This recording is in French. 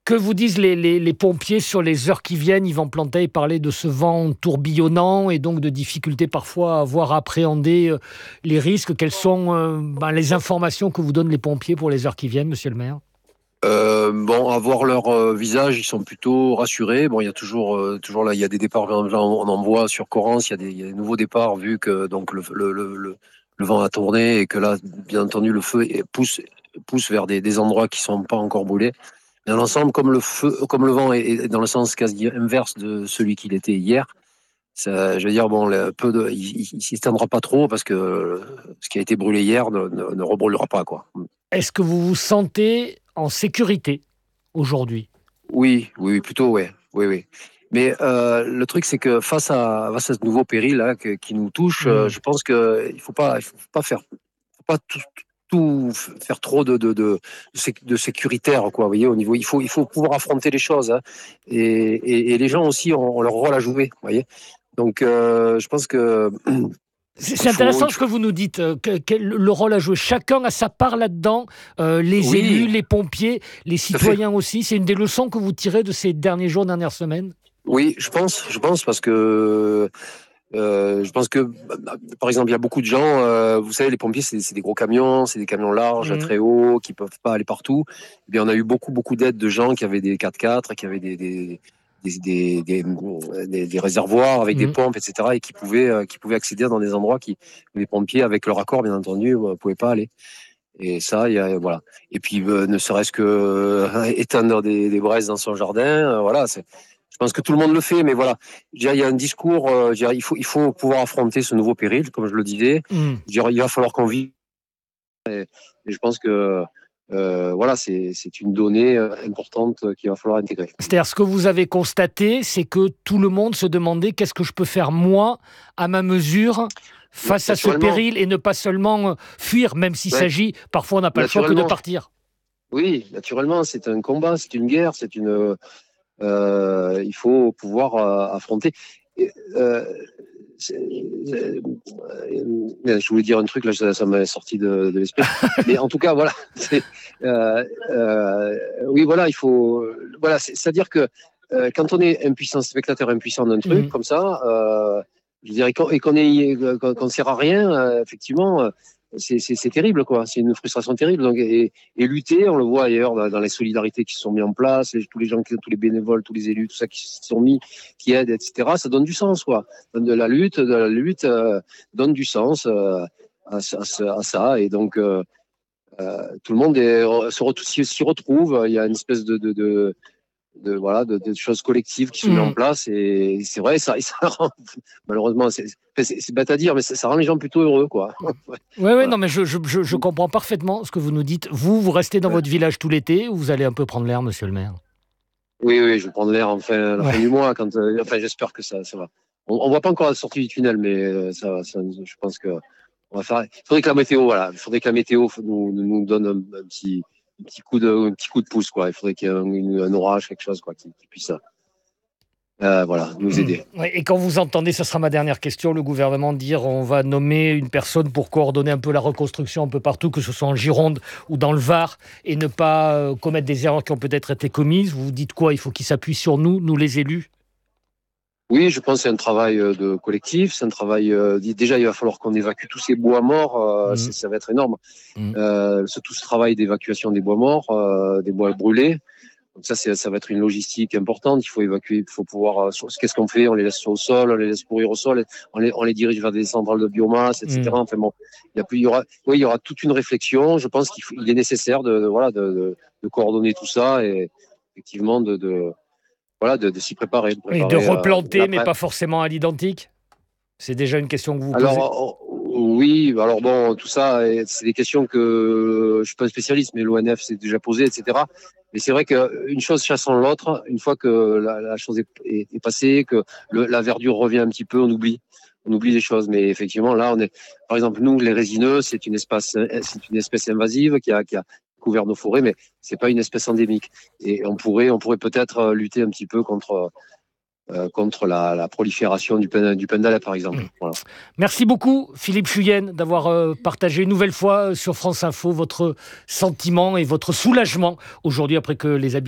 Que vous disent les pompiers sur les heures qui viennent? Yvan Planteil parlait de ce vent tourbillonnant et donc de difficultés parfois à voir appréhender les risques. Quelles sont les informations que vous donnent les pompiers pour les heures qui viennent, monsieur le maire? À voir leur visage, ils sont plutôt rassurés. Bon, il y a toujours là, il y a des départs, on en voit sur Corrence, il y a des nouveaux départs vu que donc le vent a tourné et que là, bien entendu, le feu pousse vers des endroits qui sont pas encore brûlés. Dans l'ensemble, comme le vent est dans le sens quasi inverse de celui qu'il était hier, ça, je veux dire, il s'étendra pas trop parce que ce qui a été brûlé hier ne rebrûlera pas, quoi. Est-ce que vous vous sentez en sécurité aujourd'hui? Oui, plutôt, ouais. Oui. Mais le truc, c'est que face à ce nouveau péril là qui nous touche, je pense que il faut pas tout faire trop de sécuritaire, quoi. Vous voyez, au niveau, il faut pouvoir affronter les choses, hein. Et les gens aussi ont leur rôle à jouer, vous voyez. Donc, je pense que C'est intéressant ce que vous nous dites, le rôle à jouer. Chacun a sa part là-dedans, les élus, les pompiers, les citoyens aussi. C'est une des leçons que vous tirez de ces derniers jours, dernières semaines? Oui, je pense parce que par exemple, il y a beaucoup de gens, vous savez, les pompiers, c'est des gros camions, c'est des camions larges, très hauts, qui peuvent pas aller partout. Eh bien, on a eu beaucoup d'aides de gens qui avaient des 4x4, qui avaient des réservoirs avec des pompes, etc., et qui pouvaient accéder dans des endroits où les pompiers, avec leur accord, bien entendu, ne pouvaient pas aller. Et ça, voilà. Et puis, ne serait-ce que éteindre des braises dans son jardin, voilà, je pense que tout le monde le fait, mais voilà. Il y a un discours, il faut pouvoir affronter ce nouveau péril, comme je le disais. Il va falloir qu'on vive. Et je pense que voilà, c'est une donnée importante qu'il va falloir intégrer. C'est-à-dire, ce que vous avez constaté, c'est que tout le monde se demandait qu'est-ce que je peux faire moi, à ma mesure, face à ce péril, et ne pas seulement fuir, même s'il s'agit, parfois on n'a pas le choix que de partir. Oui, naturellement, c'est un combat, c'est une guerre, il faut pouvoir affronter. Je voulais dire un truc, là, ça m'est sorti de l'esprit. Mais en tout cas, voilà. Oui, voilà, il faut. Voilà, c'est-à-dire que quand on est impuissant, spectateur impuissant d'un truc comme ça, je dirais, et qu'on ne sert à rien, effectivement. C'est terrible, quoi. C'est une frustration terrible. Donc, et lutter, on le voit ailleurs dans les solidarités qui se sont mises en place, tous les bénévoles, tous les élus, tout ça qui se sont mis, qui aident, etc. Ça donne du sens, quoi. La lutte donne du sens à ça. Et donc, tout le monde s'y retrouve. Il y a une espèce de choses collectives qui se mettent en place, et c'est vrai, ça rend, malheureusement, c'est bête à dire, mais ça rend les gens plutôt heureux, quoi. Oui, voilà. Non, mais je comprends parfaitement ce que vous nous dites. Vous restez dans votre village tout l'été, ou vous allez un peu prendre l'air, monsieur le maire? Oui, je vais prendre l'air la fin du mois, j'espère que ça va. On voit pas encore la sortie du tunnel, mais je pense que on va faire. Il faudrait que la météo nous donne un petit coup de pouce, quoi. Il faudrait qu'il y ait un orage, quelque chose, quoi, qui puisse nous aider. Et quand vous entendez, ce sera ma dernière question, le gouvernement dire on va nommer une personne pour coordonner un peu la reconstruction un peu partout, que ce soit en Gironde ou dans le Var, et ne pas commettre des erreurs qui ont peut-être été commises, vous dites quoi? Il faut qu'il s'appuie sur nous les élus? Oui, je pense que c'est un travail de collectif, c'est un travail. Déjà, il va falloir qu'on évacue tous ces bois morts, ça va être énorme. Tout ce travail d'évacuation des bois morts, des bois brûlés. Donc ça va être une logistique importante. Il faut évacuer, il faut pouvoir. Qu'est-ce qu'on fait? On les laisse au sol, on les laisse pourrir au sol, on les dirige vers des centrales de biomasse, etc. Enfin bon, il y aura toute une réflexion. Je pense qu'il est nécessaire de coordonner tout ça, et effectivement de s'y préparer. Et de replanter, mais pas forcément à l'identique? C'est déjà une question que vous posez? Oui, alors bon, tout ça, c'est des questions que je suis pas un spécialiste, mais l'ONF s'est déjà posé, etc. Mais c'est vrai qu'une chose chassant l'autre, une fois que la chose est passée, que la verdure revient un petit peu, on oublie les choses. Mais effectivement, là, par exemple, nous, les résineux, c'est une espèce invasive qui a couvert nos forêts, mais c'est pas une espèce endémique. Et on pourrait peut-être lutter un petit peu contre la prolifération du pendalet, par exemple. Voilà. Merci beaucoup, Philippe Chuyenne, d'avoir partagé une nouvelle fois sur France Info votre sentiment et votre soulagement aujourd'hui, après que les habitants